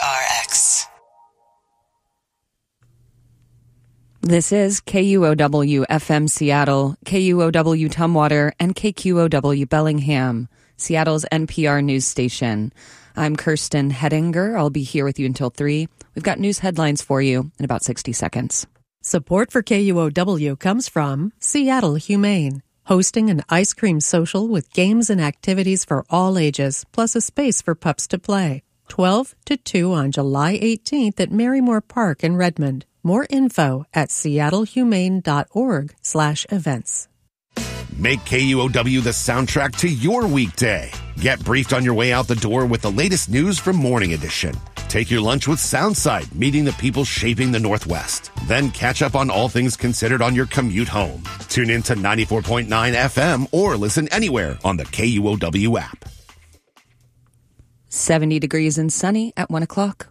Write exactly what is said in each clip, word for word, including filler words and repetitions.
R X. This is K U O W F M Seattle, K U O W Tumwater, and K Q O W Bellingham, Seattle's N P R news station. I'm Kirsten Hedinger. I'll be here with you until three. We've got news headlines for you in about sixty seconds. Support for K U O W comes from Seattle Humane, hosting an ice cream social with games and activities for all ages, plus a space for pups to play. twelve to two on July eighteenth at Marymore Park in Redmond. More info at seattlehumane.org slash events. Make K U O W the soundtrack to your weekday. Get briefed on your way out the door with the latest news from Morning Edition. Take your lunch with Soundside, meeting the people shaping the Northwest. Then catch up on all things considered on your commute home. Tune in to ninety-four point nine F M or listen anywhere on the K U O W app. seventy degrees and sunny at one o'clock.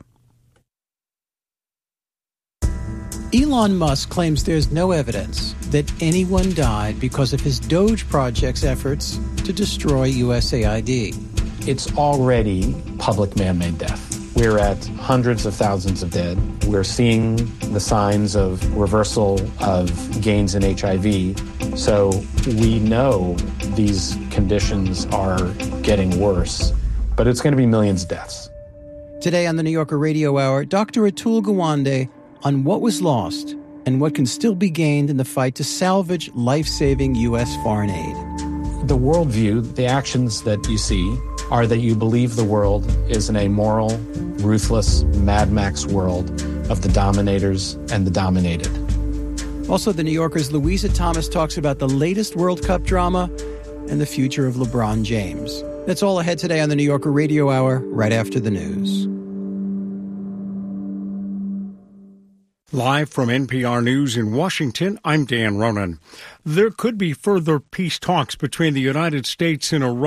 Elon Musk claims there's no evidence that anyone died because of his Doge project's efforts to destroy U S A I D. It's already public man-made death. We're at hundreds of thousands of dead. We're seeing the signs of reversal of gains in H I V. So we know these conditions are getting worse, but it's going to be millions of deaths. Today on the New Yorker Radio Hour, Doctor Atul Gawande on what was lost and what can still be gained in the fight to salvage life-saving U S foreign aid. The worldview, the actions that you see, are that you believe the world is an amoral, ruthless, Mad Max world of the dominators and the dominated. Also, the New Yorker's Louisa Thomas talks about the latest World Cup drama and the future of LeBron James. That's all ahead today on the New Yorker Radio Hour, right after the news. Live from N P R News in Washington, I'm Dan Ronan. There could be further peace talks between the United States and Iran.